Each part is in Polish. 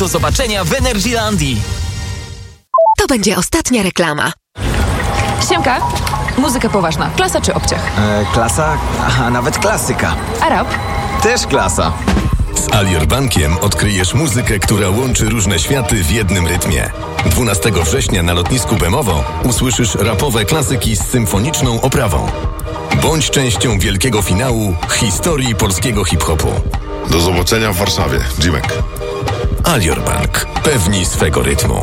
Do zobaczenia w Energylandii. To będzie ostatnia reklama. Siemka, muzyka poważna. Klasa czy obciach? Klasa, a nawet klasyka. A rap? Też klasa. Z Alior Bankiem odkryjesz muzykę, która łączy różne światy w jednym rytmie. 12 września na lotnisku Bemowo usłyszysz rapowe klasyki z symfoniczną oprawą. Bądź częścią wielkiego finału historii polskiego hip-hopu. Do zobaczenia w Warszawie. Jimek. Alior Bank. Pewni swego rytmu.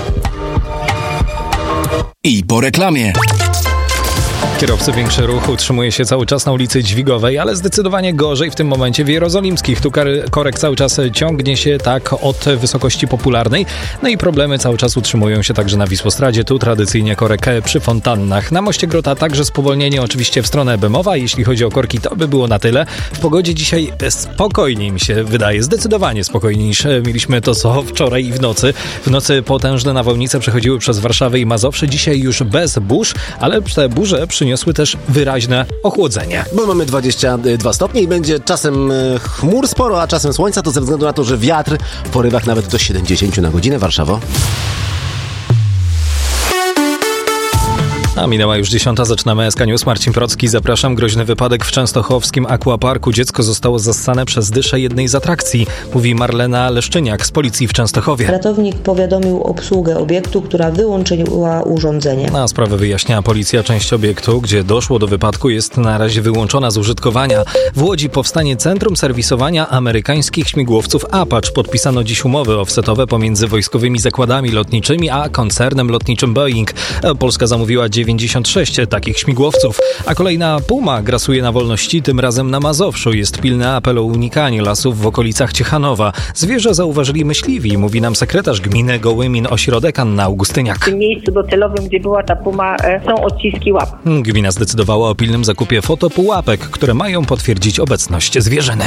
I po reklamie. Kierowcy większy ruch utrzymuje się cały czas na ulicy Dźwigowej, ale zdecydowanie gorzej w tym momencie w Jerozolimskich. Tu korek cały czas ciągnie się tak od wysokości Popularnej. No i problemy cały czas utrzymują się także na Wisłostradzie. Tu tradycyjnie korek przy Fontannach. Na moście Grota także spowolnienie oczywiście w stronę Bemowa. Jeśli chodzi o korki, to by było na tyle. W pogodzie dzisiaj spokojniej mi się wydaje. Zdecydowanie spokojniej niż mieliśmy to co wczoraj i w nocy. W nocy potężne nawałnice przechodziły przez Warszawę i Mazowsze. Dzisiaj już bez burz, ale te burze przyniosły też wyraźne ochłodzenie. Bo mamy 22 stopnie i będzie czasem chmur sporo, a czasem słońca, to ze względu na to, że wiatr w porywach nawet do 70 na godzinę. Warszawo. A minęła już 10. Zaczynamy SK News. Marcin Procki, zapraszam. Groźny wypadek w częstochowskim aquaparku. Dziecko zostało zassane przez dyszę jednej z atrakcji, mówi Marlena Leszczyniak z policji w Częstochowie. Ratownik powiadomił obsługę obiektu, która wyłączyła urządzenie. Na sprawę wyjaśnia policja. Część obiektu, gdzie doszło do wypadku, jest na razie wyłączona z użytkowania. W Łodzi powstanie Centrum Serwisowania Amerykańskich Śmigłowców Apache. Podpisano dziś umowy offsetowe pomiędzy wojskowymi zakładami lotniczymi a koncernem lotniczym Boeing. Polska zamówiła 96 takich śmigłowców, a kolejna puma grasuje na wolności, tym razem na Mazowszu. Jest pilny apel o unikanie lasów w okolicach Ciechanowa. Zwierzę zauważyli myśliwi, mówi nam sekretarz gminy Gołymin Ośrodek Anna Augustyniak. W tym miejscu docelowym, gdzie była ta puma, są odciski łap. Gmina zdecydowała o pilnym zakupie fotopułapek, które mają potwierdzić obecność zwierzyny.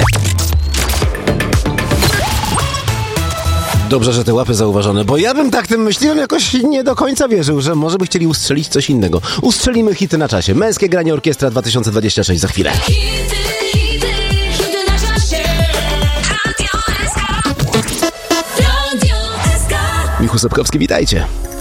Dobrze, że te łapy zauważone, bo ja bym tak tym myśliłem, jakoś nie do końca wierzył, że może by chcieli ustrzelić coś innego. Ustrzelimy hity na czasie. Męskie granie orkiestra 2026 za chwilę. Hity na czasie. Radio SK. Michu Sobkowski, witajcie.